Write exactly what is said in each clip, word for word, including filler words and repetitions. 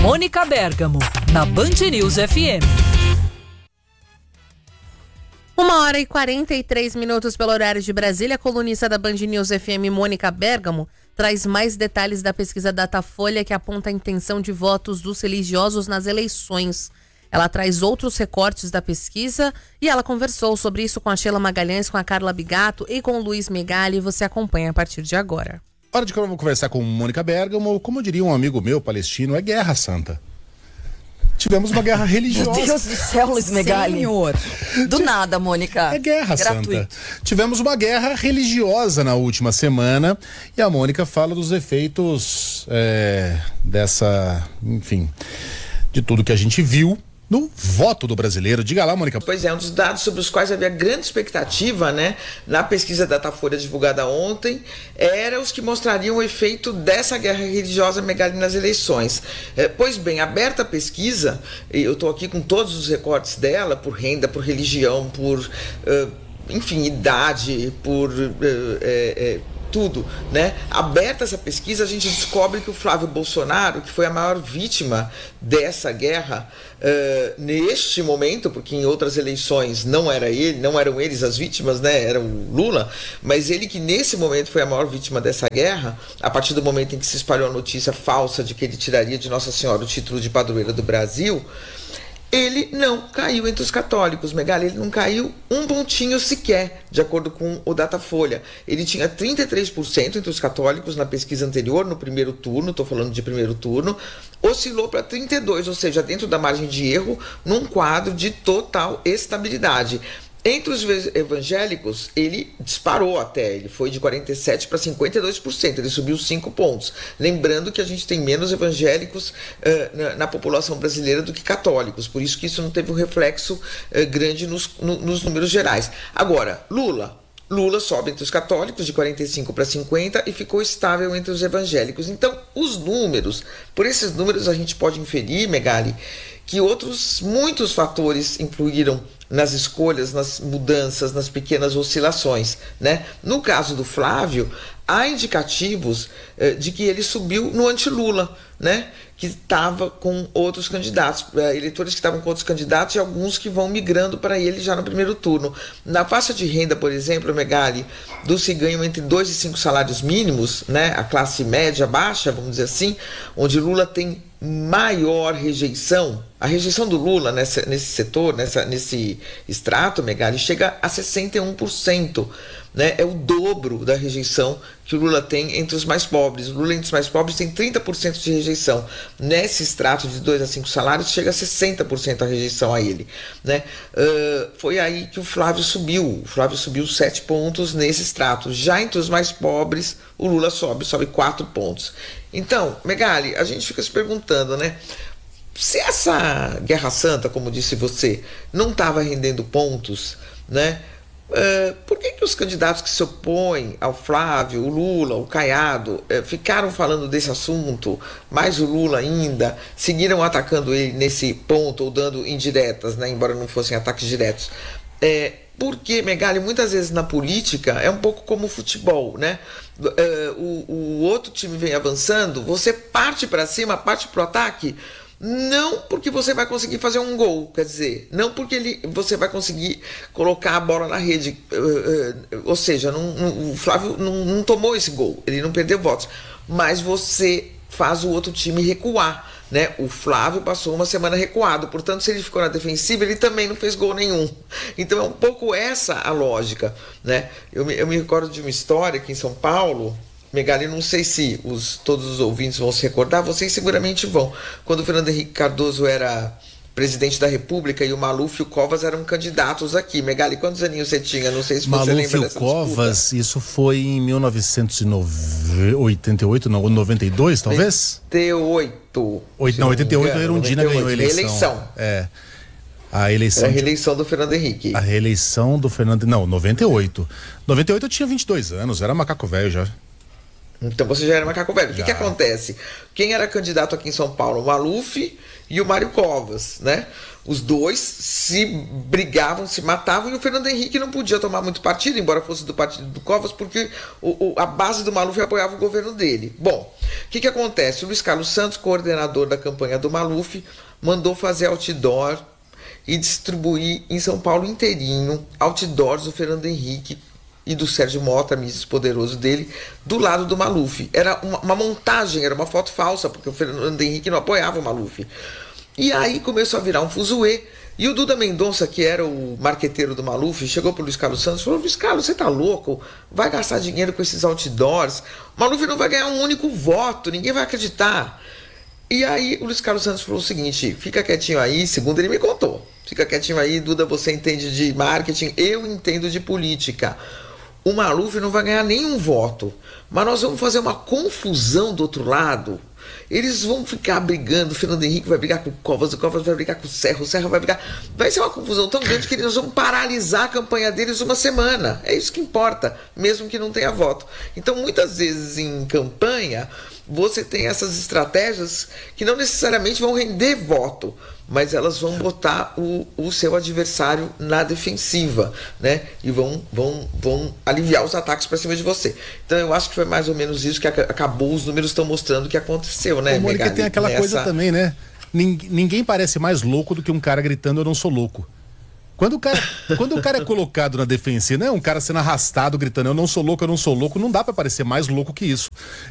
Mônica Bergamo, na Band News F M. Uma hora e quarenta e três minutos pelo horário de Brasília. A colunista da Band News F M, Mônica Bergamo, traz mais detalhes da pesquisa Datafolha que aponta a intenção de votos dos religiosos nas eleições. Ela traz outros recortes da pesquisa e ela conversou sobre isso com a Sheila Magalhães, com a Carla Bigato e com o Luiz Megali. Você acompanha a partir de agora. Hora de que eu vou conversar com Mônica Bergamo. Como diria um amigo meu palestino, é guerra santa. Tivemos uma guerra religiosa. Meu Deus do céu, Luiz Megali. Senhor. Do nada, Mônica. É guerra Gratuito. santa. Tivemos uma guerra religiosa na última semana e a Mônica fala dos efeitos é, dessa, enfim, de tudo que a gente viu no voto do brasileiro. Diga lá, Mônica. Pois é, um dos dados sobre os quais havia grande expectativa, né, na pesquisa Datafolha divulgada ontem, era os que mostrariam o efeito dessa guerra religiosa, Megali, nas eleições. É, pois bem, aberta a pesquisa, eu estou aqui com todos os recortes dela, por renda, por religião, por, uh, enfim, idade, por... Uh, é, é, tudo, né? Aberta essa pesquisa, a gente descobre que o Flávio Bolsonaro, que foi a maior vítima dessa guerra uh, neste momento, porque em outras eleições não era ele, não eram eles as vítimas, né? Era o Lula, mas ele que nesse momento foi a maior vítima dessa guerra, a partir do momento em que se espalhou a notícia falsa de que ele tiraria de Nossa Senhora o título de padroeira do Brasil, ele não caiu entre os católicos, Megali, ele não caiu um pontinho sequer, de acordo com o Datafolha. Ele tinha trinta e três por cento entre os católicos na pesquisa anterior, no primeiro turno, estou falando de primeiro turno, oscilou para trinta e dois por cento, ou seja, dentro da margem de erro, num quadro de total estabilidade. Entre os evangélicos, ele disparou até, ele foi de quarenta e sete por cento para cinquenta e dois por cento, ele subiu cinco pontos. Lembrando que a gente tem menos evangélicos uh, na, na população brasileira do que católicos, por isso que isso não teve um reflexo uh, grande nos, no, nos números gerais. Agora, Lula. Lula sobe entre os católicos de quarenta e cinco para cinquenta e ficou estável entre os evangélicos. Então, os números, por esses números a gente pode inferir, Megali, que outros muitos fatores influíram nas escolhas, nas mudanças, nas pequenas oscilações, né? No caso do Flávio, há indicativos eh, de que ele subiu no anti-Lula, né? Que estava com outros candidatos, eh, eleitores que estavam com outros candidatos e alguns que vão migrando para ele já no primeiro turno. Na faixa de renda, por exemplo, Megali, dos que ganham entre dois e cinco salários mínimos, né? A classe média baixa, vamos dizer assim, onde Lula tem maior rejeição, a rejeição do Lula nessa, nesse setor, nessa, nesse extrato, Megali, chega a sessenta e um por cento. Né? É o dobro da rejeição que o Lula tem entre os mais pobres. O Lula entre os mais pobres tem trinta por cento de rejeição. Nesse extrato de dois a cinco salários, chega a sessenta por cento a rejeição a ele. Né? Uh, foi aí que o Flávio subiu. O Flávio subiu sete pontos nesse extrato. Já entre os mais pobres, o Lula sobe, sobe quatro pontos. Então, Megali, a gente fica se perguntando, né? Se essa Guerra Santa, como disse você, não estava rendendo pontos, né? Uh, por que, que os candidatos que se opõem ao Flávio, o Lula, o Caiado, uh, ficaram falando desse assunto, mais o Lula ainda, seguiram atacando ele nesse ponto ou dando indiretas, né, embora não fossem ataques diretos? É, porque, Megali, muitas vezes na política é um pouco como o futebol, né? Uh, o, o outro time vem avançando, você parte para cima, parte para o ataque, não porque você vai conseguir fazer um gol, quer dizer, não porque ele, você vai conseguir colocar a bola na rede, uh, uh, ou seja, não, não, o Flávio não, não tomou esse gol, ele não perdeu votos, mas você faz o outro time recuar, né? O Flávio passou uma semana recuado, portanto, se ele ficou na defensiva, ele também não fez gol nenhum. Então é um pouco essa a lógica, né? Eu me, eu me recordo de uma história aqui em São Paulo, Megali, não sei se os, todos os ouvintes vão se recordar, vocês seguramente vão. Quando o Fernando Henrique Cardoso era presidente da República e o Maluf e o Covas eram candidatos aqui. Megali, quantos aninhos você tinha? Não sei se Maluf você lembra dessa e o Covas, disputa. Isso foi em mil novecentos e oitenta e oito, não, noventa e dois, talvez? oitenta e oito. Oito, não, oitenta e oito, a Erundina ganhou a eleição. Eleição. É. A eleição. Era a reeleição do Fernando Henrique. A reeleição do Fernando. Não, noventa e oito. noventa e oito eu tinha vinte e dois anos, era macaco velho já. Então você já era macaco velho. O que, que acontece? Quem era candidato aqui em São Paulo? O Maluf e o Mário Covas, né? Os dois se brigavam, se matavam, e o Fernando Henrique não podia tomar muito partido, embora fosse do partido do Covas, porque o, o, a base do Maluf apoiava o governo dele. Bom, o que, que acontece? O Luiz Carlos Santos, coordenador da campanha do Maluf, mandou fazer outdoor e distribuir em São Paulo inteirinho outdoors do Fernando Henrique e do Sérgio Mota, ministro poderoso dele, do lado do Maluf. Era uma, uma montagem, era uma foto falsa, porque o Fernando Henrique não apoiava o Maluf. E aí começou a virar um fuzuê, e o Duda Mendonça, que era o marqueteiro do Maluf, chegou para o Luiz Carlos Santos e falou: Luiz Carlos, você tá louco? Vai gastar dinheiro com esses outdoors? O Maluf não vai ganhar um único voto, ninguém vai acreditar. E aí o Luiz Carlos Santos falou o seguinte: fica quietinho aí, segundo ele me contou, fica quietinho aí, Duda, você entende de marketing, eu entendo de política. O Maluf não vai ganhar nenhum voto, mas nós vamos fazer uma confusão do outro lado. Eles vão ficar brigando, o Fernando Henrique vai brigar com o Covas, o Covas vai brigar com o Serra, o Serra vai brigar... Vai ser uma confusão tão grande que eles vão paralisar a campanha deles uma semana. É isso que importa, mesmo que não tenha voto. Então, muitas vezes em campanha, você tem essas estratégias que não necessariamente vão render voto, mas elas vão botar o, o seu adversário na defensiva, né? E vão, vão, vão aliviar os ataques para cima de você. Então eu acho que foi mais ou menos isso que acabou, os números estão mostrando que aconteceu, né, Mônica? Megali? Tem aquela Nessa... coisa também, né? Ninguém parece mais louco do que um cara gritando "eu não sou louco". Quando o cara, quando o cara é colocado na defensiva, né? Um cara sendo arrastado, gritando "eu não sou louco, eu não sou louco", não dá pra parecer mais louco que isso.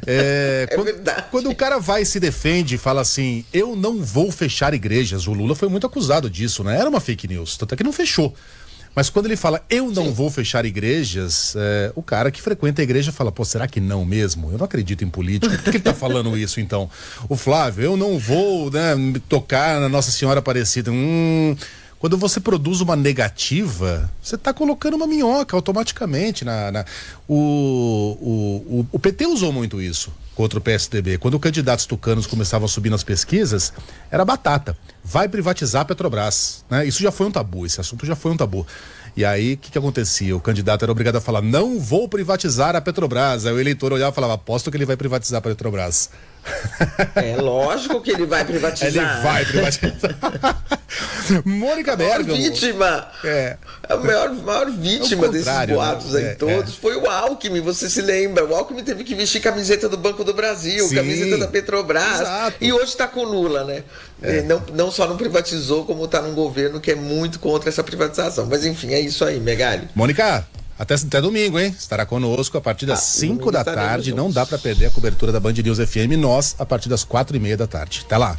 É, é quando, verdade. Quando o cara vai e se defende e fala assim: eu não vou fechar igrejas. O Lula foi muito acusado disso, né? Era uma fake news, tanto é que não fechou. Mas quando ele fala "eu não Sim. vou fechar igrejas", é, o cara que frequenta a igreja fala: pô, será que não mesmo? Eu não acredito em política. Por que ele tá falando isso então? O Flávio: eu não vou, né, tocar na Nossa Senhora Aparecida. Hum... Quando você produz uma negativa, você está colocando uma minhoca automaticamente. Na, na... O, o, o, o P T usou muito isso contra o P S D B. Quando candidatos tucanos começavam a subir nas pesquisas, era batata. Vai privatizar a Petrobras, né? Isso já foi um tabu, esse assunto já foi um tabu. E aí, o que, que acontecia? O candidato era obrigado a falar: não vou privatizar a Petrobras. Aí o eleitor olhava e falava: aposto que ele vai privatizar a Petrobras. É lógico que ele vai privatizar. Ele vai privatizar. Mônica Bergamo. A maior vítima. É. A maior, maior vítima é desses boatos, né? aí é, todos é. foi o Alckmin, você se lembra? O Alckmin teve que vestir camiseta do Banco do Brasil, Sim. camiseta da Petrobras. Exato. E hoje está com o Lula, né? É. Não, não só não privatizou, como está num governo que é muito contra essa privatização. Mas enfim, é isso aí, Megali. Mônica, até, até domingo, hein? Estará conosco a partir das cinco ah, da tarde. Juntos. Não dá para perder a cobertura da Band News F M. Nós, a partir das quatro e meia da tarde. Até lá.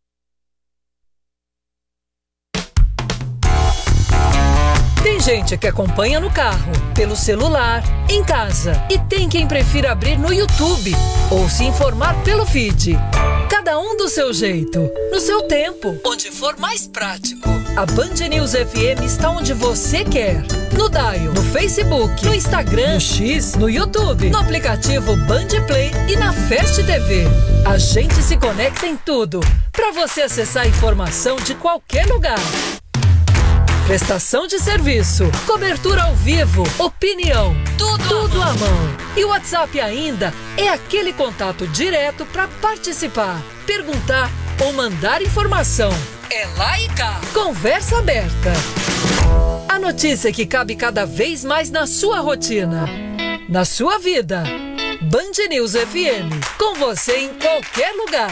Tem gente que acompanha no carro, pelo celular, em casa. E tem quem prefira abrir no YouTube ou se informar pelo feed. Cada um do seu jeito, no seu tempo, onde for mais prático. A Band News F M está onde você quer. No Dial, no Facebook, no Instagram, no X, no YouTube, no aplicativo Band Play e na Fast T V. A gente se conecta em tudo, para você acessar a informação de qualquer lugar. Prestação de serviço, cobertura ao vivo, opinião, tudo, tudo à mão. E o WhatsApp ainda é aquele contato direto para participar, perguntar ou mandar informação. É lá e cá. Conversa aberta. A notícia que cabe cada vez mais na sua rotina, na sua vida. Band News F M, com você em qualquer lugar.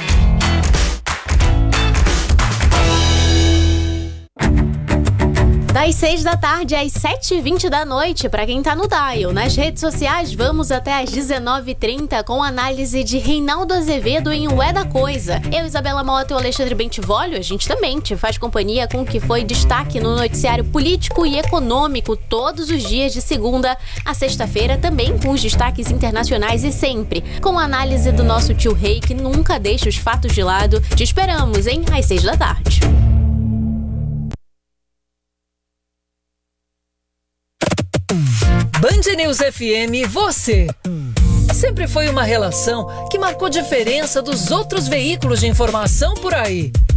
Das seis da tarde às sete e vinte da noite, para quem tá no Dial. Nas redes sociais, vamos até às dezenove e trinta com análise de Reinaldo Azevedo em O É da Coisa. Eu, Isabela Mota e o Alexandre Bentivolio, a gente também te faz companhia com o que foi destaque no noticiário político e econômico todos os dias de segunda a sexta-feira, também com os destaques internacionais e sempre com a análise do nosso tio Rei, que nunca deixa os fatos de lado. Te esperamos, hein? Às seis da tarde. Band News F M e você. Sempre foi uma relação que marcou diferença dos outros veículos de informação por aí.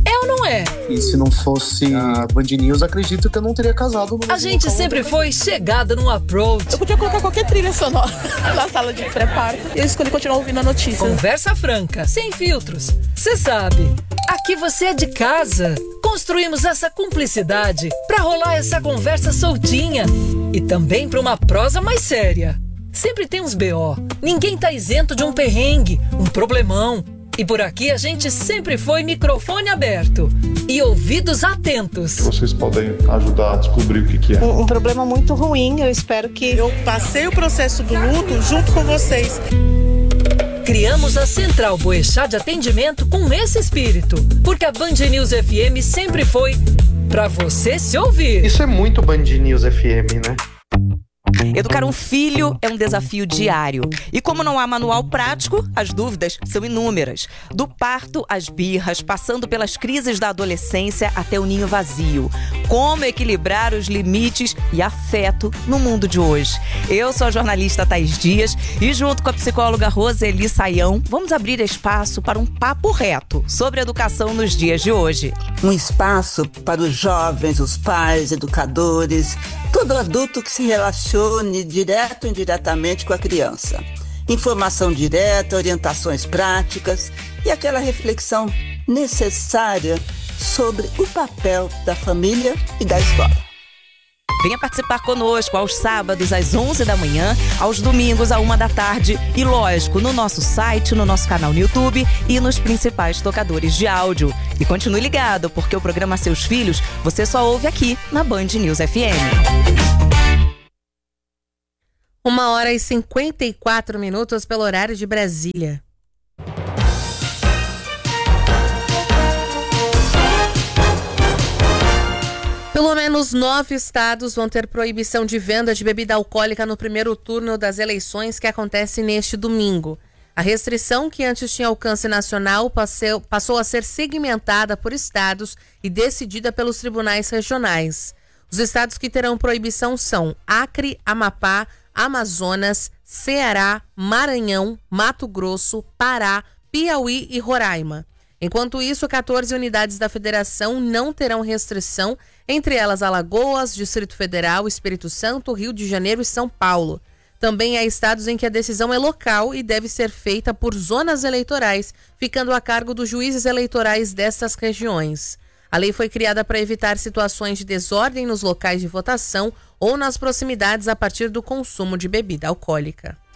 É ou não é? E se não fosse a Band News, acredito que eu não teria casado. A gente sempre foi chegada no approach. Eu podia colocar qualquer trilha sonora na sala de pré-parto. Eu escolhi continuar ouvindo a notícia. Conversa franca, sem filtros. Você sabe, aqui você é de casa. Construímos essa cumplicidade pra rolar essa conversa soltinha. E também pra uma prosa mais séria. Sempre tem uns B O. Ninguém tá isento de um perrengue, um problemão. E por aqui a gente sempre foi microfone aberto e ouvidos atentos. Vocês podem ajudar a descobrir o que, que é. Um, um problema muito ruim, eu espero que... Eu passei o processo do luto junto com vocês. Criamos a Central Boechat de atendimento com esse espírito, porque a Band News F M sempre foi pra você se ouvir. Isso é muito Band News F M, né? Educar um filho é um desafio diário. E como não há manual prático, as dúvidas são inúmeras. Do parto às birras, passando pelas crises da adolescência até o ninho vazio. Como equilibrar os limites e afeto no mundo de hoje? Eu sou a jornalista Thaís Dias e junto com a psicóloga Roseli Saião, vamos abrir espaço para um papo reto sobre educação nos dias de hoje. Um espaço para os jovens, os pais, educadores, todo adulto que se relacione direto ou indiretamente com a criança. Informação direta, orientações práticas e aquela reflexão necessária sobre o papel da família e da escola. Venha participar conosco aos sábados às onze da manhã, aos domingos à uma da tarde e, lógico, no nosso site, no nosso canal no YouTube e nos principais tocadores de áudio. E continue ligado, porque o programa Seus Filhos você só ouve aqui na Band News F M. Uma hora e cinquenta e quatro minutos pelo horário de Brasília. Pelo menos nove estados vão ter proibição de venda de bebida alcoólica no primeiro turno das eleições que acontece neste domingo. A restrição, que antes tinha alcance nacional, passou a ser segmentada por estados e decidida pelos tribunais regionais. Os estados que terão proibição são Acre, Amapá, Amazonas, Ceará, Maranhão, Mato Grosso, Pará, Piauí e Roraima. Enquanto isso, quatorze unidades da federação não terão restrição, entre elas Alagoas, Distrito Federal, Espírito Santo, Rio de Janeiro e São Paulo. Também há estados em que a decisão é local e deve ser feita por zonas eleitorais, ficando a cargo dos juízes eleitorais destas regiões. A lei foi criada para evitar situações de desordem nos locais de votação ou nas proximidades a partir do consumo de bebida alcoólica.